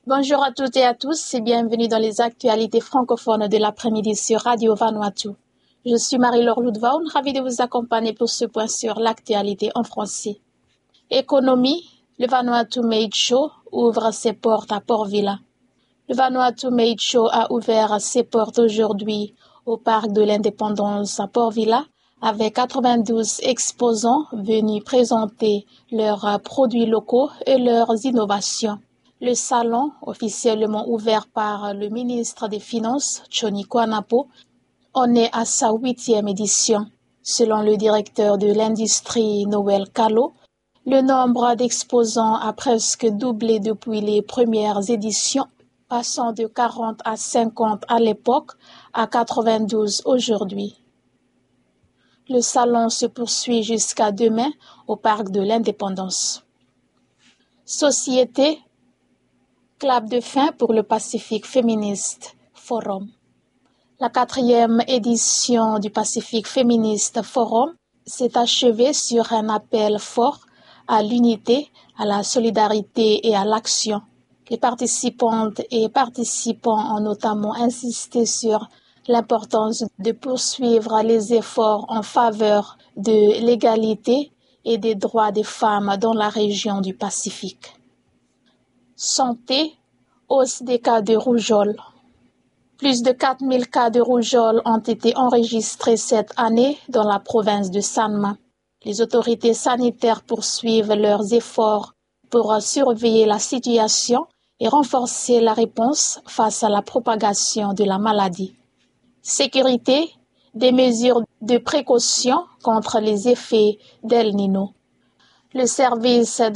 Bonjour à toutes et à tous et bienvenue dans les actualités francophones de l'après-midi sur Radio Vanuatu. Je suis Marie-Laure Ludvaun, ravie de vous accompagner pour ce point sur l'actualité en français. Économie, le Vanuatu Made Show ouvre ses portes à Port-Vila. Le Vanuatu Made Show a ouvert ses portes aujourd'hui au Parc de l'Indépendance à Port-Vila avec 92 exposants venus présenter leurs produits locaux et leurs innovations. Le salon, officiellement ouvert par le ministre des Finances, Tshoni Kouanapo, en est à sa 8e édition. Selon le directeur de l'industrie, Noël Callot, le nombre d'exposants a presque doublé depuis les premières éditions, passant de 40 à 50 à l'époque à 92 aujourd'hui. Le salon se poursuit jusqu'à demain au Parc de l'Indépendance. Société, clap de fin pour le Pacific Feminist Forum. La 4e édition du Pacific Feminist Forum s'est achevée sur un appel fort à l'unité, à la solidarité et à l'action. Les participantes et participants ont notamment insisté sur l'importance de poursuivre les efforts en faveur de l'égalité et des droits des femmes dans la région du Pacifique. Santé, hausse des cas de rougeole. Plus de 4000 cas de rougeole ont été enregistrés cette année dans la province de Sanma. Les autorités sanitaires poursuivent leurs efforts pour surveiller la situation et renforcer la réponse face à la propagation de la maladie. Sécurité, des mesures de précaution contre les effets d'El Niño. Le service